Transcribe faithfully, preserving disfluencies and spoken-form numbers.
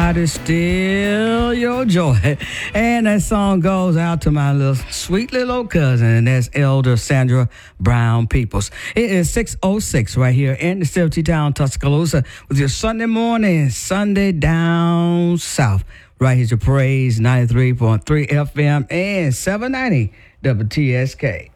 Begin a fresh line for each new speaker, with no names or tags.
God is still your joy. And that song goes out to my little sweet little old cousin, and that's Elder Sandra Brown Peoples. It is six oh six right here in the Silver Town, Tuscaloosa, with your Sunday morning, Sunday down south. Right here's your praise, ninety-three point three F M and seven ninety W T S K.